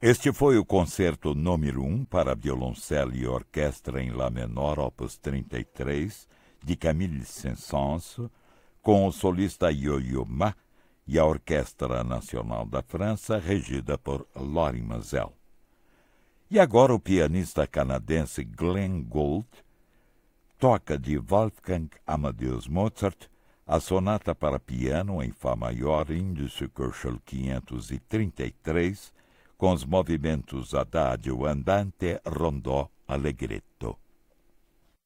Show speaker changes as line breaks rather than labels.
Este foi o concerto número 1 para violoncelo e orquestra em Lá menor, opus 33, de Camille Saint-Saëns, com o solista Yo-Yo Ma e a Orquestra Nacional da França, regida por Lorin Maazel. E agora o pianista canadense Glenn Gould toca de Wolfgang Amadeus Mozart a sonata para piano em Fá maior, índice Köchel 533, com os movimentos Adagio andante, rondò, allegretto.